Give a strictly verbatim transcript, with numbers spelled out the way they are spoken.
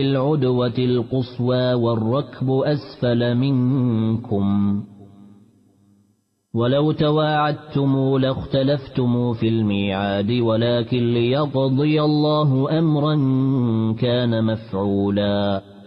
العدوة القصوى والركب أسفل منكم ولو تواعدتم لاختلفتم في الميعاد ولكن ليقضي الله أمرا كان مفعولا